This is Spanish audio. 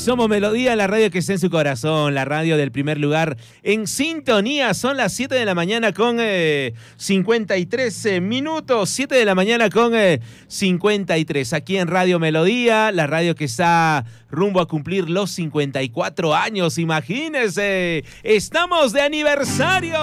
Somos Melodía, la radio que está en su corazón, la radio del primer lugar en sintonía. Son las 7 de la mañana con 53 minutos, 7 de la mañana con 53. Aquí en Radio Melodía, la radio que está rumbo a cumplir los 54 años, imagínense. Estamos de aniversario.